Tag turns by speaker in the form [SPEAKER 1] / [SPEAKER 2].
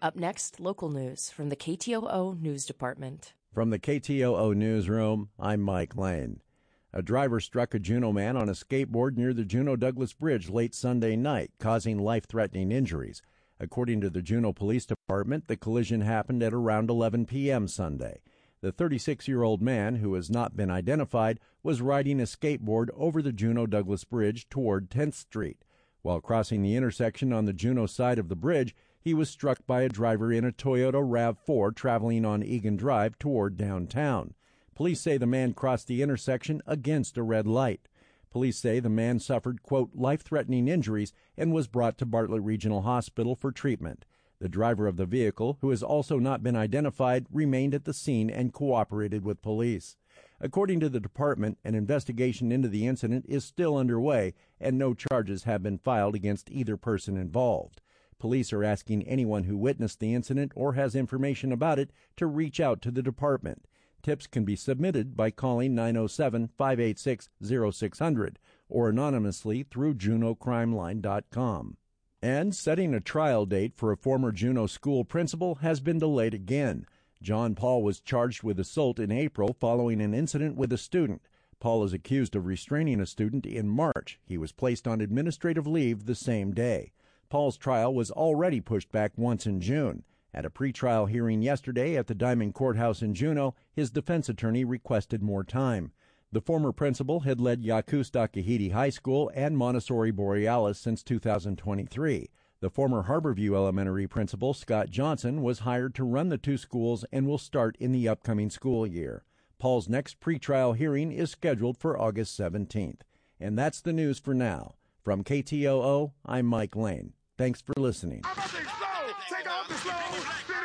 [SPEAKER 1] Up next, local news from the KTOO News Department.
[SPEAKER 2] From the KTOO Newsroom, I'm Mike Lane. A driver struck a Juneau man on a skateboard near the Juneau-Douglas Bridge late Sunday night, causing life-threatening injuries. According to the Juneau Police Department, the collision happened at around 11 p.m. Sunday. The 36-year-old man, who has not been identified, was riding a skateboard over the Juneau-Douglas Bridge toward 10th Street. While crossing the intersection on the Juneau side of the bridge, he was struck by a driver in a Toyota RAV4 traveling on Egan Drive toward downtown. Police say the man crossed the intersection against a red light. Police say the man suffered, quote, life-threatening injuries and was brought to Bartlett Regional Hospital for treatment. The driver of the vehicle, who has also not been identified, remained at the scene and cooperated with police. According to the department, an investigation into the incident is still underway and no charges have been filed against either person involved. Police are asking anyone who witnessed the incident or has information about it to reach out to the department. Tips can be submitted by calling 907-586-0600 or anonymously through JuneauCrimeLine.com. And setting a trial date for a former Juneau school principal has been delayed again. John Paul was charged with assault in April following an incident with a student. Paul is accused of restraining a student in March. He was placed on administrative leave the same day. Paul's trial was already pushed back once in June. At a pretrial hearing yesterday at the Diamond Courthouse in Juneau, his defense attorney requested more time. The former principal had led Yakusta Kahidi High School and Montessori Borealis since 2023. The former Harborview Elementary principal, Scott Johnson, was hired to run the two schools and will start in the upcoming school year. Paul's next pretrial hearing is scheduled for August 17th. And that's the news for now. From KTOO, I'm Mike Lane. Thanks for listening.